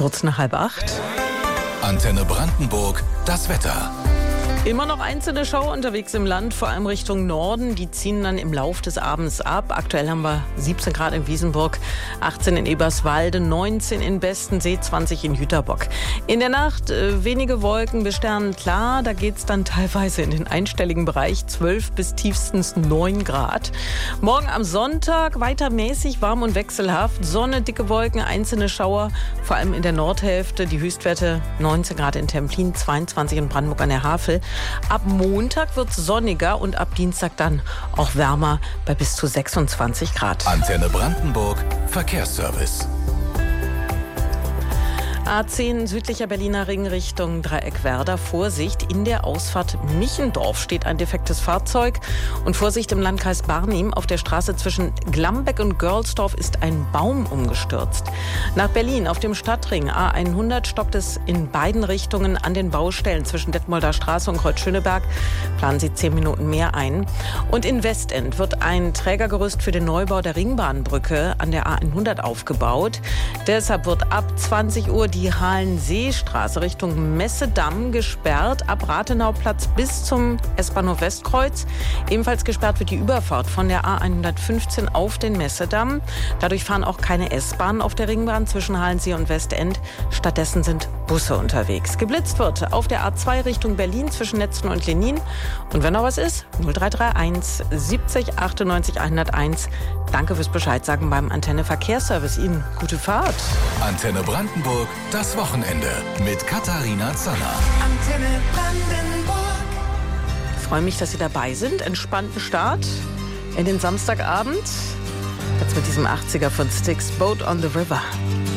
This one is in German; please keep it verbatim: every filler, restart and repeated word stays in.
Kurz nach halb acht. Antenne Brandenburg, das Wetter. Immer noch einzelne Schauer unterwegs im Land, vor allem Richtung Norden. Die ziehen dann im Lauf des Abends ab. Aktuell haben wir siebzehn Grad in Wiesenburg, achtzehn in Eberswalde, neunzehn in Bestensee, zwanzig in Jüterbock. In der Nacht äh, wenige Wolken, bis sternenklar. Da geht es dann teilweise in den einstelligen Bereich, zwölf bis tiefstens neun Grad. Morgen am Sonntag weiter mäßig warm und wechselhaft. Sonne, dicke Wolken, einzelne Schauer, vor allem in der Nordhälfte. Die Höchstwerte neunzehn Grad in Templin, zweiundzwanzig in Brandenburg an der Havel. Ab Montag wird es sonniger und ab Dienstag dann auch wärmer bei bis zu sechsundzwanzig Grad. Antenne Brandenburg, Verkehrsservice. A zehn südlicher Berliner Ring Richtung Dreieckwerder. Vorsicht, in der Ausfahrt Michendorf steht ein defektes Fahrzeug. Und Vorsicht im Landkreis Barnim. Auf der Straße zwischen Glambeck und Görlsdorf ist ein Baum umgestürzt. Nach Berlin auf dem Stadtring A hundert stockt es in beiden Richtungen an den Baustellen zwischen Detmolder Straße und Kreuz-Schöneberg. Planen Sie zehn Minuten mehr ein. Und in Westend wird ein Trägergerüst für den Neubau der Ringbahnbrücke an der A hundert aufgebaut. Deshalb wird ab zwanzig Uhr die Hallenseestraße Richtung Messedamm gesperrt, ab Rathenauplatz bis zum S-Bahnhof Westkreuz. Ebenfalls gesperrt wird die Überfahrt von der A hundertfünfzehn auf den Messedamm. Dadurch fahren auch keine S-Bahnen auf der Ringbahn zwischen Hallensee und Westend. Stattdessen sind Busse unterwegs. Geblitzt wird auf der A zwei Richtung Berlin zwischen Netzen und Lenin. Und wenn noch was ist, null drei drei eins siebzig achtundneunzig hunderteins. Danke fürs Bescheid sagen beim Antenne Verkehrsservice. Ihnen gute Fahrt. Antenne Brandenburg, das Wochenende mit Katharina Zanner. Antenne Brandenburg. Ich freue mich, dass Sie dabei sind. Entspannten Start in den Samstagabend. Jetzt mit diesem achtziger von Styx, Boat on the River.